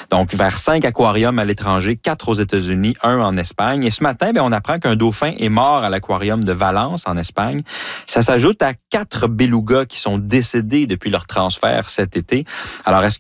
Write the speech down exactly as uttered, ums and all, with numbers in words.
Donc, vers cinq aquariums à l'étranger, quatre aux États-Unis, un en Espagne. Et ce matin, bien, on apprend qu'un dauphin est mort à l'aquarium de Valence, en Espagne. Ça s'ajoute à quatre belugas qui sont décédés depuis leur transfert cet été. Alors, est-ce